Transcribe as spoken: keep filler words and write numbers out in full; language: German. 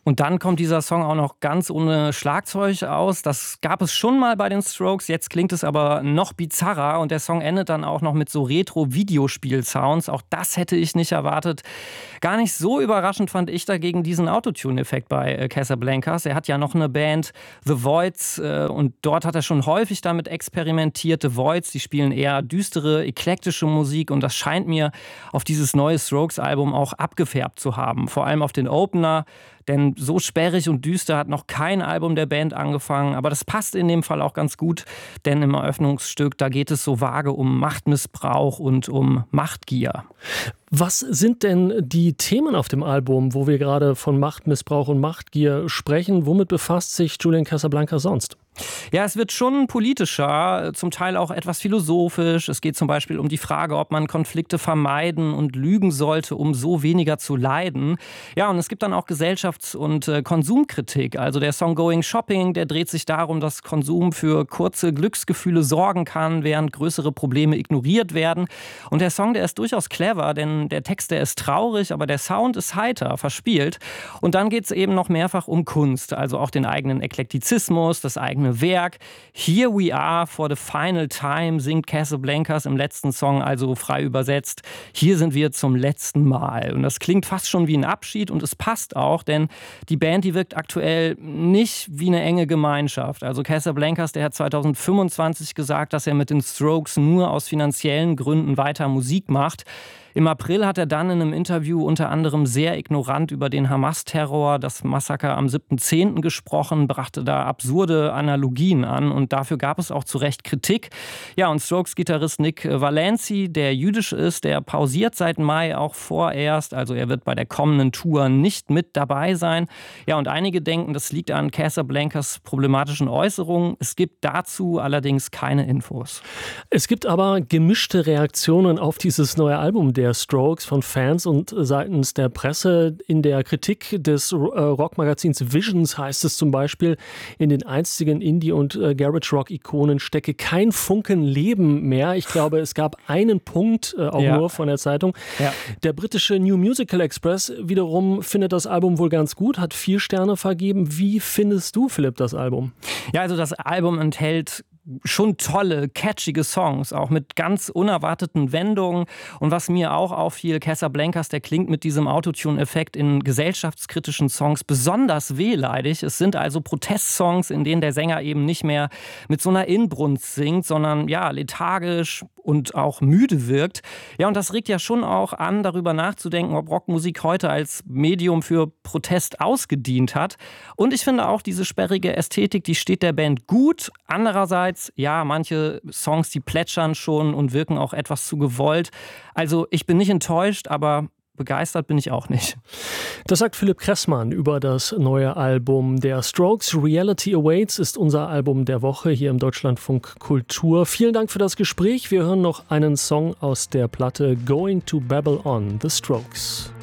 Und dann kommt dieser Song auch noch ganz ohne Schlagzeug aus. Das gab es schon mal bei den Strokes, jetzt klingt es aber noch bizarrer und der Song endet dann auch noch mit so Retro-Videospiel-Sounds. Auch das hätte ich nicht erwartet. Gar nicht so überraschend fand ich dagegen diesen Autotune-Effekt bei äh, Casablancas. Er hat ja noch eine Band, The Voids, äh, und dort hat er schon häufig damit experimentiert. The Voids, die spielen eher düstere, eklektische Musik und das scheint mir auf dieses neue Strokes-Album auch abgefärbt zu haben. Vor allem auf den Opener. Denn so sperrig und düster hat noch kein Album der Band angefangen. Aber das passt in dem Fall auch ganz gut, denn im Eröffnungsstück, da geht es so vage um Machtmissbrauch und um Machtgier. Was sind denn die Themen auf dem Album, wo wir gerade von Machtmissbrauch und Machtgier sprechen? Womit befasst sich Julian Casablancas sonst? Ja, es wird schon politischer, zum Teil auch etwas philosophisch. Es geht zum Beispiel um die Frage, ob man Konflikte vermeiden und lügen sollte, um so weniger zu leiden. Ja, und es gibt dann auch Gesellschafts- und äh, Konsumkritik. Also der Song Going Shopping, der dreht sich darum, dass Konsum für kurze Glücksgefühle sorgen kann, während größere Probleme ignoriert werden. Und der Song, der ist durchaus clever, denn der Text, der ist traurig, aber der Sound ist heiter, verspielt. Und dann geht es eben noch mehrfach um Kunst, also auch den eigenen Eklektizismus, das eigene Werk. Here we are for the final time, singt Casablancas im letzten Song, also frei übersetzt. Hier sind wir zum letzten Mal. Und das klingt fast schon wie ein Abschied und es passt auch, denn die Band, die wirkt aktuell nicht wie eine enge Gemeinschaft. Also Casablancas, der hat zwanzig fünfundzwanzig gesagt, dass er mit den Strokes nur aus finanziellen Gründen weiter Musik macht. Im April hat er dann in einem Interview unter anderem sehr ignorant über den Hamas-Terror, das Massaker am siebten zehnten gesprochen, brachte da absurde Analogien an und dafür gab es auch zu Recht Kritik. Ja, und Strokes-Gitarrist Nick Valenci, der jüdisch ist, der pausiert seit Mai auch vorerst, also er wird bei der kommenden Tour nicht mit dabei sein. Ja, und einige denken, das liegt an Casablancas problematischen Äußerungen. Es gibt dazu allerdings keine Infos. Es gibt aber gemischte Reaktionen auf dieses neue Album der Strokes von Fans und seitens der Presse. In der Kritik des äh, Rockmagazins Visions heißt es zum Beispiel, in den einstigen Indie- und äh, Garage-Rock-Ikonen stecke kein Funken Leben mehr. Ich glaube, es gab einen Punkt, äh, auch ja. nur von der Zeitung. Ja. Der britische New Musical Express wiederum findet das Album wohl ganz gut, hat vier Sterne vergeben. Wie findest du, Philipp, das Album? Ja, also das Album enthält schon tolle, catchige Songs, auch mit ganz unerwarteten Wendungen. Und was mir auch auffiel, Casablancas, der klingt mit diesem Autotune-Effekt in gesellschaftskritischen Songs besonders wehleidig. Es sind also Protestsongs, in denen der Sänger eben nicht mehr mit so einer Inbrunst singt, sondern ja, lethargisch und auch müde wirkt. Ja, und das regt ja schon auch an, darüber nachzudenken, ob Rockmusik heute als Medium für Protest ausgedient hat. Und ich finde auch, diese sperrige Ästhetik, die steht der Band gut. Andererseits, ja, manche Songs, die plätschern schon und wirken auch etwas zu gewollt. Also ich bin nicht enttäuscht, aber begeistert bin ich auch nicht. Das sagt Philipp Kressmann über das neue Album der Strokes. Reality Awaits ist unser Album der Woche hier im Deutschlandfunk Kultur. Vielen Dank für das Gespräch. Wir hören noch einen Song aus der Platte Going to Babylon, The Strokes.